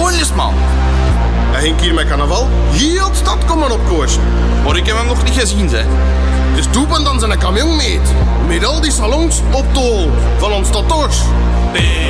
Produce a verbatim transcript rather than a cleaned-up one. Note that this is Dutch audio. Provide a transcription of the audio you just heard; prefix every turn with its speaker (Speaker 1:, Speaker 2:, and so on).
Speaker 1: Volgens man.
Speaker 2: Hij ging hier met carnaval heel de stad komen opkoersen.
Speaker 1: Maar ik heb hem nog niet gezien, zeg.
Speaker 2: Dus toen dan zijn camion meet. Met al die salons op tol van ons tot